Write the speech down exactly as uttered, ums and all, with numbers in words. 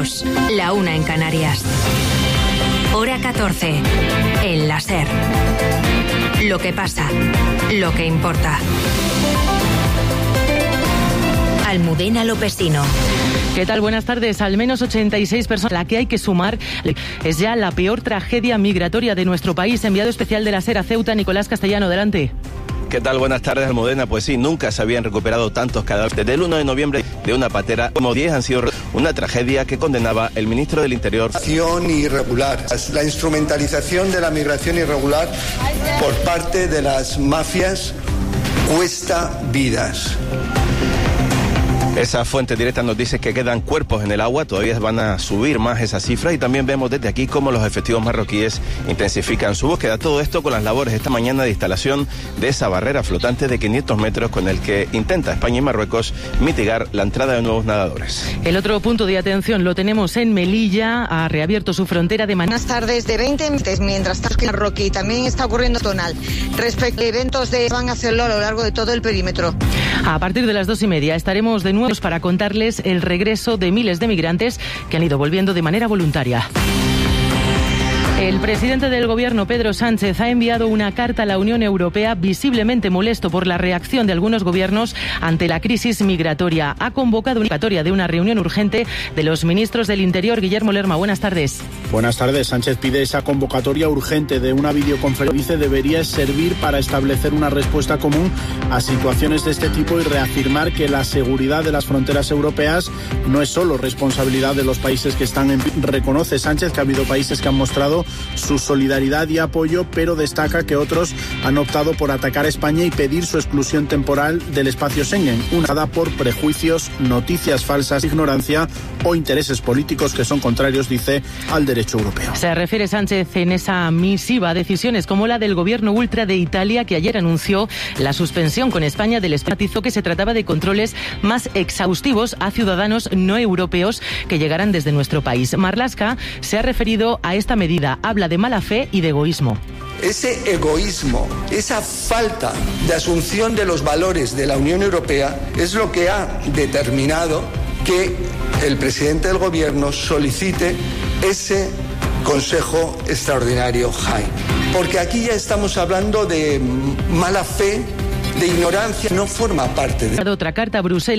dos, la una en Canarias. Hora catorce, en la SER. Lo que pasa, lo que importa. Almudena Lopesino. ¿Qué tal? Buenas tardes. Al menos ochenta y seis personas. La que hay que sumar es ya la peor tragedia migratoria de nuestro país. Enviado especial de la SER a Ceuta, Nicolás Castellano, adelante. ¿Qué tal? Buenas tardes, Almudena. Pues sí, nunca se habían recuperado tantos cadáveres. Desde el uno de noviembre de una patera, como diez han sido una tragedia que condenaba el ministro del Interior. Migración irregular, la instrumentalización de la migración irregular por parte de las mafias cuesta vidas. Esa fuente directa nos dice que quedan cuerpos en el agua, todavía van a subir más esa cifra y también vemos desde aquí cómo los efectivos marroquíes intensifican su búsqueda. Todo esto con las labores esta mañana de instalación de esa barrera flotante de quinientos metros con el que intenta España y Marruecos mitigar la entrada de nuevos nadadores. El otro punto de atención lo tenemos en Melilla, ha reabierto su frontera de manera... Buenas tardes, de veinte meses, mientras tanto en Marroquí también está ocurriendo tonal. Respecto a eventos de van a hacerlo a lo largo de todo el perímetro. A partir de las dos y media estaremos de nuevo para contarles el regreso de miles de migrantes que han ido volviendo de manera voluntaria. El presidente del Gobierno, Pedro Sánchez, ha enviado una carta a la Unión Europea visiblemente molesto por la reacción de algunos gobiernos ante la crisis migratoria. Ha convocado una convocatoria de una reunión urgente de los ministros del Interior. Guillermo Lerma, buenas tardes. Buenas tardes. Sánchez pide esa convocatoria urgente de una videoconferencia. Dice debería servir para establecer una respuesta común a situaciones de este tipo y reafirmar que la seguridad de las fronteras europeas no es solo responsabilidad de los países que están en... Reconoce Sánchez que ha habido países que han mostrado su solidaridad y apoyo, pero destaca que otros han optado por atacar a España y pedir su exclusión temporal del espacio Schengen, una dada por prejuicios, noticias falsas, ignorancia o intereses políticos que son contrarios, dice, al derecho europeo. Se refiere Sánchez en esa misiva a decisiones como la del gobierno ultra de Italia, que ayer anunció la suspensión con España del matizó que se trataba de controles más exhaustivos a ciudadanos no europeos que llegaran desde nuestro país. Marlaska se ha referido a esta medida. Habla de mala fe y de egoísmo. Ese egoísmo, esa falta de asunción de los valores de la Unión Europea es lo que ha determinado que el presidente del Gobierno solicite ese Consejo Extraordinario J A I. Porque aquí ya estamos hablando de mala fe, de ignorancia, no forma parte de... Otra carta a Bruselas.